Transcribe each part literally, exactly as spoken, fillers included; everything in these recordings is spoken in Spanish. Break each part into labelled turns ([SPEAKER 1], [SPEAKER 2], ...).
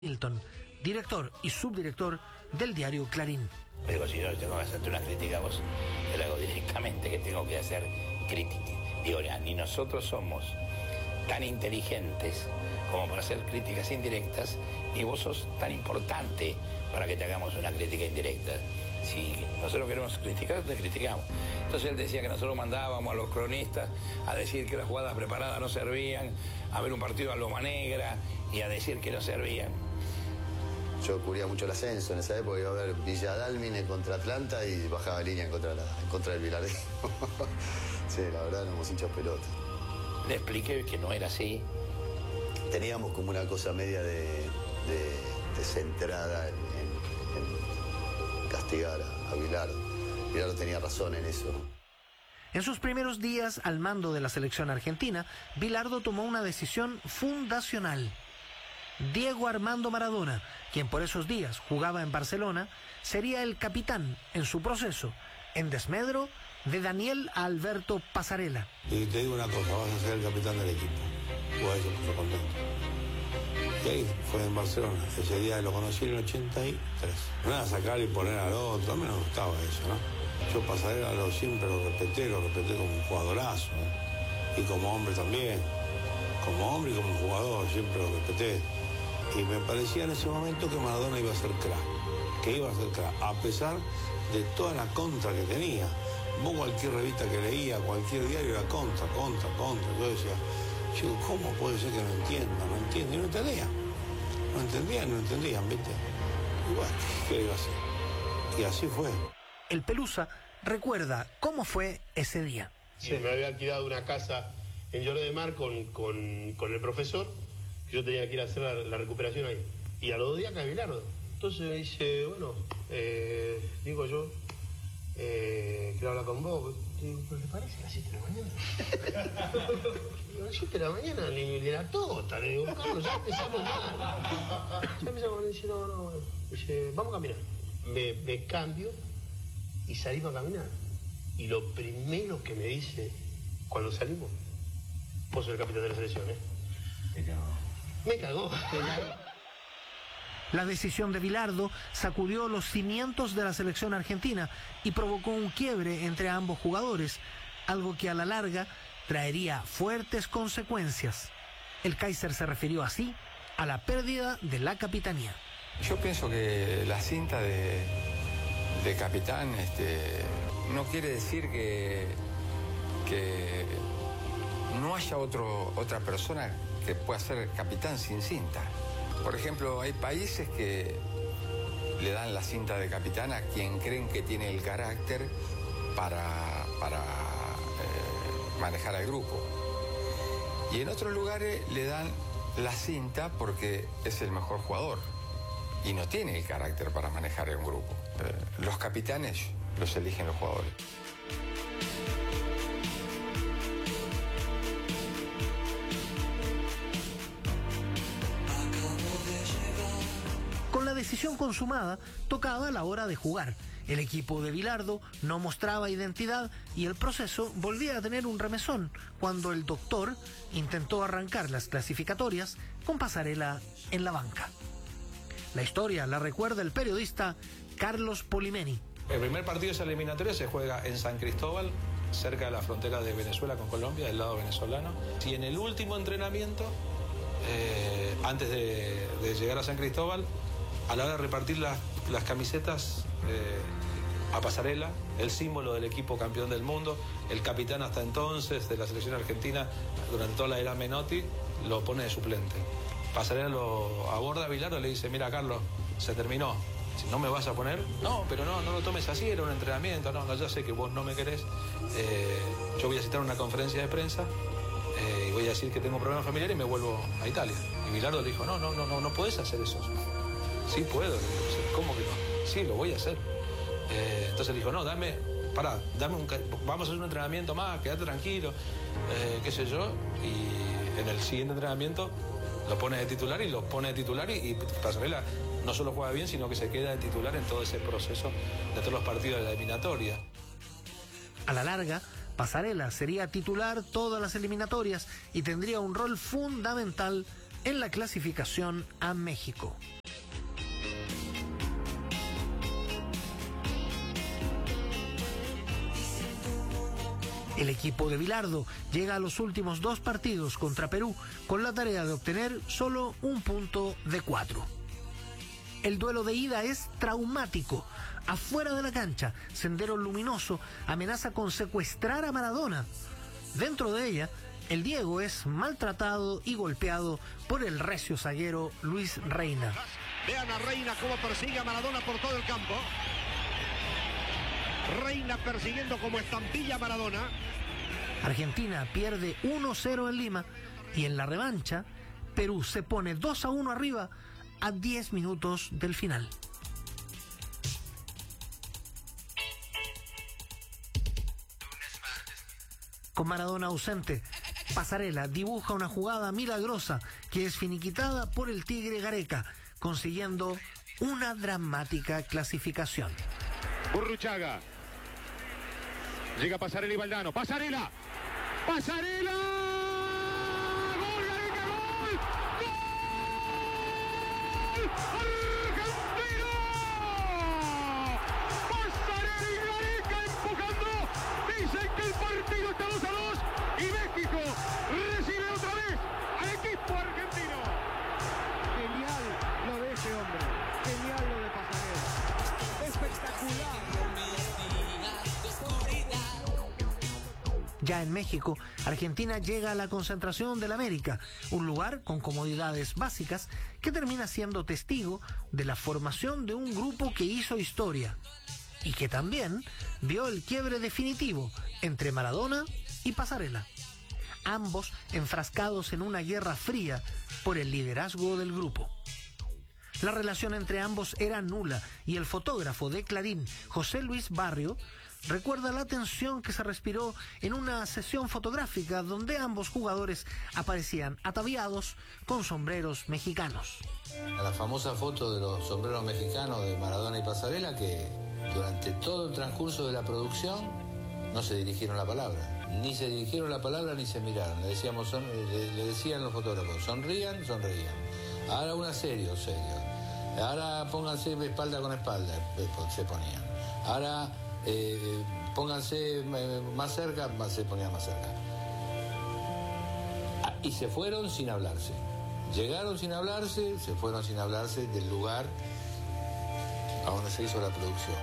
[SPEAKER 1] Milton, director y subdirector del diario Clarín.
[SPEAKER 2] Digo, si yo tengo que hacerte una crítica a vos, te la hago directamente, que tengo que hacer crítica. Digo, ni nosotros somos tan inteligentes como para hacer críticas indirectas, y vos sos tan importante para que te hagamos una crítica indirecta. Si nosotros queremos criticar, te criticamos. Entonces él decía que nosotros mandábamos a los cronistas a decir que las jugadas preparadas no servían, a ver un partido a loma negra y a decir que no servían.
[SPEAKER 3] Yo cubría mucho el ascenso en esa época, iba a ver Villa Dálmine contra Atlanta y bajaba línea en contra, la, en contra del Vilardino. Sí, la verdad, éramos hinchas pelotas.
[SPEAKER 2] Le expliqué que no era así.
[SPEAKER 3] Teníamos como una cosa media de, de, de centrada en, en, en castigar a, a Bilardo. Bilardo tenía razón en eso.
[SPEAKER 1] En sus primeros días al mando de la selección argentina, Bilardo tomó una decisión fundacional. Diego Armando Maradona, quien por esos días jugaba en Barcelona, sería el capitán en su proceso, en desmedro de Daniel Alberto Pasarela.
[SPEAKER 4] Y te digo una cosa, vas a ser el capitán del equipo. Jugador se puso contento. Y ahí fue en Barcelona. Ese día lo conocí en el ochenta y tres. No era sacar y poner al otro, a mí no me gustaba eso, ¿no? Yo Pasarela lo siempre lo respeté, lo respeté como un jugadorazo, ¿no? Y como hombre también. Como hombre y como jugador, siempre lo respeté. Y me parecía en ese momento que Maradona iba a ser crack, que iba a ser crack, a pesar de toda la contra que tenía. Vos cualquier revista que leía, cualquier diario era contra, contra, contra. Yo decía, chico, ¿cómo puede ser que no entienda? No entiende, y no entendía. No entendían, no entendían, ¿viste? Y bueno, ¿qué iba a hacer? Y así fue.
[SPEAKER 1] El Pelusa recuerda cómo fue ese día.
[SPEAKER 5] Sí, me había alquilado una casa en Lloret de Mar con, con, con el profesor. Yo tenía que ir a hacer la, la recuperación ahí. Y a los dos días cae Bilardo. Entonces me dice, bueno, eh, digo yo, eh, quiero hablar con vos. Digo, ¿pero le parece a las siete de la mañana? Digo, a las siete de la mañana ni, ni la tota. Le digo, Carlos, ya empezamos mal. Ya empezamos mal. Dice, no, no. Dice, vamos a caminar. Me, me cambio y salimos a caminar. Y lo primero que me dice cuando salimos, vos sos el capitán de la selección, ¿eh? Me cagó. Me cagó.
[SPEAKER 1] La decisión de Bilardo sacudió los cimientos de la selección argentina y provocó un quiebre entre ambos jugadores, algo que a la larga traería fuertes consecuencias. El Kaiser se refirió así a la pérdida de la capitanía.
[SPEAKER 6] Yo pienso que la cinta de, de capitán este, no quiere decir que, que no haya otro, otra persona que pueda ser capitán sin cinta. Por ejemplo, hay países que le dan la cinta de capitán a quien creen que tiene el carácter para, para eh, manejar al grupo. Y en otros lugares le dan la cinta porque es el mejor jugador y no tiene el carácter para manejar un grupo. Eh, los capitanes los eligen los jugadores.
[SPEAKER 1] Con la decisión consumada, tocaba la hora de jugar. El equipo de Bilardo no mostraba identidad y el proceso volvía a tener un remesón cuando el doctor intentó arrancar las clasificatorias con Pasarela en la banca. La historia la recuerda el periodista Carlos Polimeni.
[SPEAKER 7] El primer partido de esa eliminatoria se juega en San Cristóbal, cerca de la frontera de Venezuela con Colombia, del lado venezolano. Y en el último entrenamiento, eh, antes de, de llegar a San Cristóbal, a la hora de repartir las, las camisetas eh, a Pasarela, el símbolo del equipo campeón del mundo, el capitán hasta entonces de la selección argentina durante toda la era Menotti, lo pone de suplente. Pasarela lo aborda a Bilardo y le dice, mira Carlos, se terminó, si no me vas a poner, no, pero no, no lo tomes así, era un entrenamiento, no, no, ya sé que vos no me querés, eh, yo voy a citar una conferencia de prensa eh, y voy a decir que tengo problemas familiares y me vuelvo a Italia. Y Bilardo le dijo, no, no, no, no, no podés hacer eso. Sí puedo, ¿cómo que no? Sí, lo voy a hacer. Eh, entonces le dijo, no, dame, pará, dame un, vamos a hacer un entrenamiento más, quédate tranquilo, eh, qué sé yo. Y en el siguiente entrenamiento lo pone de titular y lo pone de titular y, y Pasarela no solo juega bien, sino que se queda de titular en todo ese proceso de todos los partidos de la eliminatoria.
[SPEAKER 1] A la larga, Pasarela sería titular todas las eliminatorias y tendría un rol fundamental en la clasificación a México. El equipo de Bilardo llega a los últimos dos partidos contra Perú con la tarea de obtener solo un punto de cuatro. El duelo de ida es traumático. Afuera de la cancha, Sendero Luminoso amenaza con secuestrar a Maradona. Dentro de ella, el Diego es maltratado y golpeado por el recio zaguero Luis Reina.
[SPEAKER 8] Vean a Reina cómo persigue a Maradona por todo el campo. Reina persiguiendo como estampilla a Maradona.
[SPEAKER 1] Argentina pierde uno cero en Lima y en la revancha, Perú se pone dos a uno arriba a diez minutos del final. Con Maradona ausente, Pasarela dibuja una jugada milagrosa que es finiquitada por el Tigre Gareca, consiguiendo una dramática clasificación.
[SPEAKER 8] Burruchaga. Llega Pasarela y Valdano. ¡Pasarela! ¡Pasarela! ¡Gol, Gareca, gol! ¡Gol! ¡Argentina! Pasarela y Gareca empujando. Dicen que el partido está dos a dos y México recibe otra vez al equipo argentino. Genial lo de ese hombre. Genial lo de Pasarela. Espectacular.
[SPEAKER 1] Ya en México, Argentina llega a la concentración del América, un lugar con comodidades básicas que termina siendo testigo de la formación de un grupo que hizo historia y que también vio el quiebre definitivo entre Maradona y Pasarela, ambos enfrascados en una guerra fría por el liderazgo del grupo. La relación entre ambos era nula y el fotógrafo de Clarín, José Luis Barrio, recuerda la tensión que se respiró en una sesión fotográfica donde ambos jugadores aparecían ataviados con sombreros mexicanos.
[SPEAKER 9] La famosa foto de los sombreros mexicanos de Maradona y Pasarela, que durante todo el transcurso de la producción no se dirigieron la palabra. Ni se dirigieron la palabra ni se miraron. Le decíamos, son, le, le decían los fotógrafos, sonrían, sonrían. Ahora una serio, serio. Ahora pónganse espalda con espalda, se ponían. Ahora eh, pónganse más cerca, se ponían más cerca. Ah, y se fueron sin hablarse. Llegaron sin hablarse, se fueron sin hablarse del lugar a donde se hizo la producción.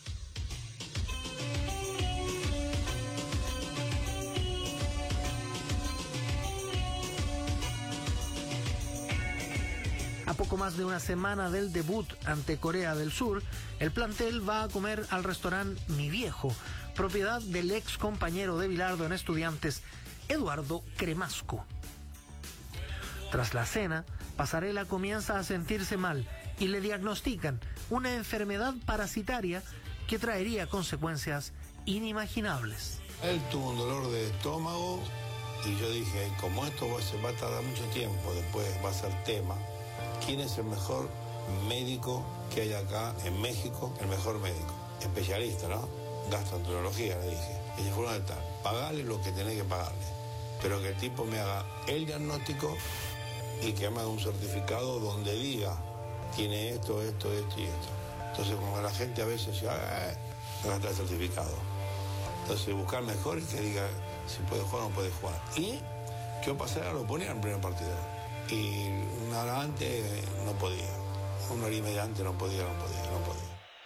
[SPEAKER 1] A poco más de una semana del debut ante Corea del Sur, el plantel va a comer al restaurante Mi Viejo, propiedad del ex compañero de Bilardo en Estudiantes, Eduardo Cremasco. Tras la cena, Pasarela comienza a sentirse mal y le diagnostican una enfermedad parasitaria que traería consecuencias inimaginables.
[SPEAKER 4] Él tuvo un dolor de estómago y yo dije, como esto se va a tardar mucho tiempo, después va a ser tema, ¿quién es el mejor médico que hay acá en México? El mejor médico, especialista, ¿no? Gastroenterología, le dije. Y se fueron a estar, pagarle lo que tenés que pagarle, pero que el tipo me haga el diagnóstico y que me haga un certificado donde diga, tiene esto, esto, esto y esto. Entonces, como la gente a veces dice, ah, no está el certificado. Entonces, buscar mejor y que diga si puede jugar o no puede jugar. Y yo Pasarela lo ponía en el primer partido. Y una hora antes no podía. Una hora y media antes no podía, no podía, no podía.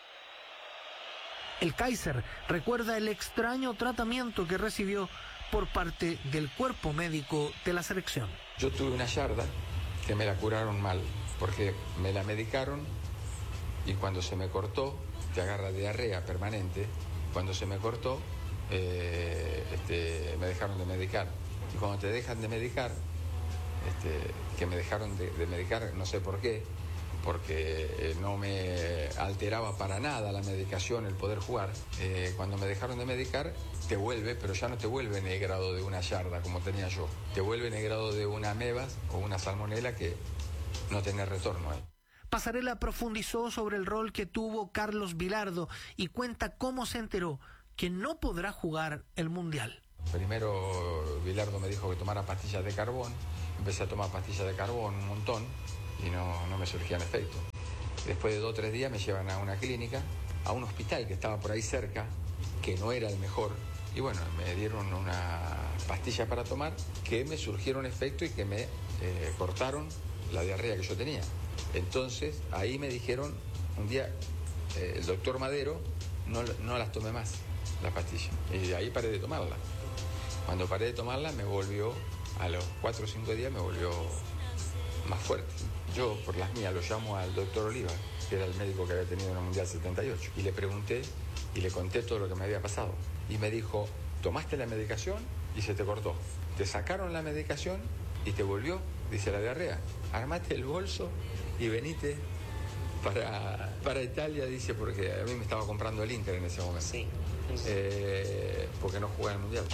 [SPEAKER 1] El Kaiser recuerda el extraño tratamiento que recibió por parte del cuerpo médico de la selección.
[SPEAKER 6] Yo tuve una yarda que me la curaron mal, porque me la medicaron y cuando se me cortó, te agarra diarrea permanente, cuando se me cortó, eh, este, me dejaron de medicar. Y cuando te dejan de medicar, este, que me dejaron de, de medicar, no sé por qué, porque no me alteraba para nada la medicación, el poder jugar. Eh, cuando me dejaron de medicar, te vuelve, pero ya no te vuelve en el grado de una yarda como tenía yo. Te vuelve en el grado de una amebas o una salmonela que no tenía retorno. ¿eh?
[SPEAKER 1] Pasarela profundizó sobre el rol que tuvo Carlos Bilardo y cuenta cómo se enteró que no podrá jugar el Mundial.
[SPEAKER 6] Primero Bilardo me dijo que tomara pastillas de carbón. empecé a tomar pastillas de carbón un montón y no, no me surgían efectos. Después de dos o tres días me llevan a una clínica, a un hospital que estaba por ahí cerca, que no era el mejor, y bueno, me dieron una pastilla para tomar que me surgieron efectos y que me eh, cortaron la diarrea que yo tenía. Entonces ahí me dijeron un día, eh, el doctor Madero, no, no las tomé más, las pastillas, y de ahí paré de tomarlas. Cuando paré de tomarlas me volvió, a los cuatro o cinco días me volvió más fuerte. Yo, por las mías, lo llamo al doctor Oliva, que era el médico que había tenido en el Mundial setenta y ocho, y le pregunté y le conté todo lo que me había pasado. Y me dijo, tomaste la medicación y se te cortó. Te sacaron la medicación y te volvió, dice, la diarrea. Armate el bolso y venite para, para Italia, dice, porque a mí me estaba comprando el Inter en ese momento.
[SPEAKER 10] Sí.
[SPEAKER 6] Eh, porque no jugaba en el Mundial.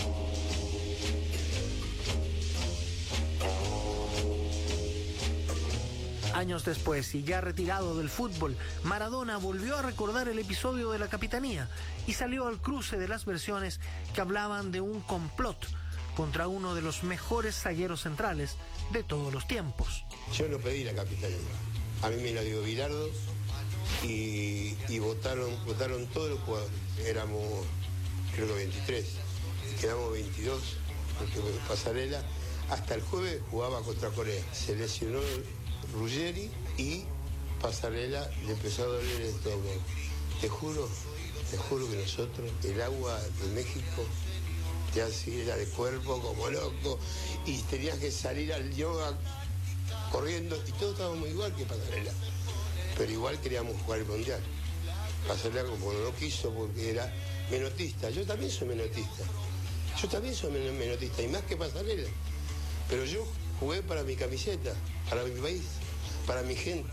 [SPEAKER 1] Años después, y ya retirado del fútbol, Maradona volvió a recordar el episodio de la capitanía y salió al cruce de las versiones que hablaban de un complot contra uno de los mejores zagueros centrales de todos los tiempos.
[SPEAKER 5] Yo no pedí la capitanía, a mí me la dio Bilardo y, y votaron, votaron todos los jugadores. Éramos, creo que veintitrés, quedamos veintidós, porque Pasarela hasta el jueves jugaba contra Corea. Se lesionó Ruggeri y Pasarela le empezó a doler el estómago. Te juro, te juro que nosotros, el agua de México te hacía de cuerpo como loco y tenías que salir al yoga corriendo y todos estábamos igual que Pasarela. Pero igual queríamos jugar el Mundial. Pasarela como no quiso porque era menotista. Yo también soy menotista. Yo también soy menotista y más que Pasarela. Pero yo jugué para mi camiseta, para mi país, para mi gente.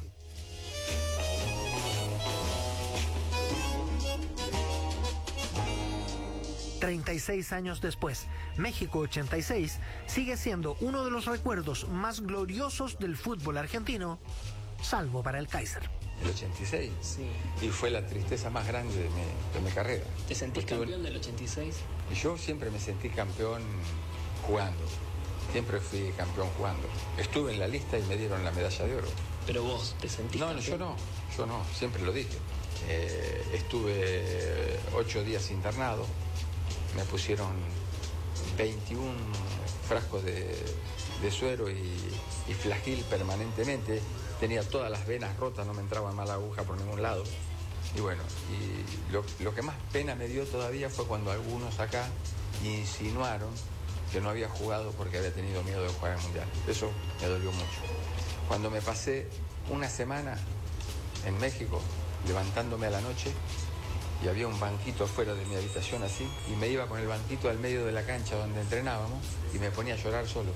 [SPEAKER 1] treinta y seis años después, México ochenta y seis sigue siendo uno de los recuerdos más gloriosos del fútbol argentino, salvo para el Kaiser.
[SPEAKER 6] El ochenta y seis,
[SPEAKER 10] Sí.
[SPEAKER 6] Y fue la tristeza más grande de mi, de mi carrera.
[SPEAKER 10] ¿Te sentís
[SPEAKER 6] Porque
[SPEAKER 10] campeón del ochenta y seis?
[SPEAKER 6] Yo siempre me sentí campeón jugando. Siempre fui campeón jugando. Estuve en la lista y me dieron la medalla de oro.
[SPEAKER 10] Pero vos, ¿te sentís
[SPEAKER 6] No, no,
[SPEAKER 10] campeón?
[SPEAKER 6] yo no, yo no, siempre lo dije. Eh, estuve ocho días internado, me pusieron veintiún frascos de, de suero y, y flagil permanentemente. Tenía todas las venas rotas, no me entraba mala aguja por ningún lado. Y bueno, y lo, lo que más pena me dio todavía fue cuando algunos acá insinuaron que no había jugado porque había tenido miedo de jugar el Mundial. Eso me dolió mucho. Cuando me pasé una semana en México, levantándome a la noche, y había un banquito afuera de mi habitación así, y me iba con el banquito al medio de la cancha donde entrenábamos, y me ponía a llorar solo.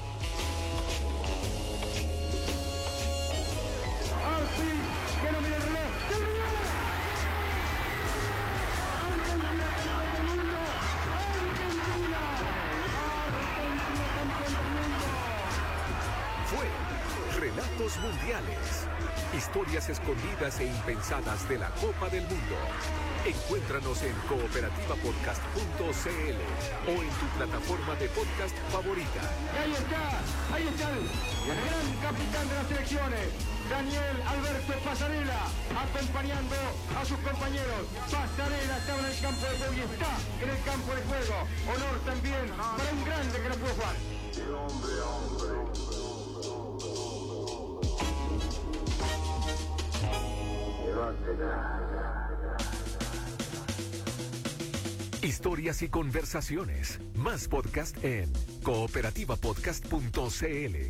[SPEAKER 11] Relatos mundiales, historias escondidas e impensadas de la Copa del Mundo. Encuéntranos en cooperativa podcast punto c l o en tu plataforma de podcast favorita.
[SPEAKER 8] Y ahí está, ahí está el, el gran capitán de las selecciones, Daniel Alberto Pasarela, acompañando a sus compañeros. Pasarela estaba en el campo de juego y está en el campo de juego. Honor también para un grande que no pudo jugar.
[SPEAKER 11] Historias y conversaciones. Más podcast en cooperativa podcast punto c l.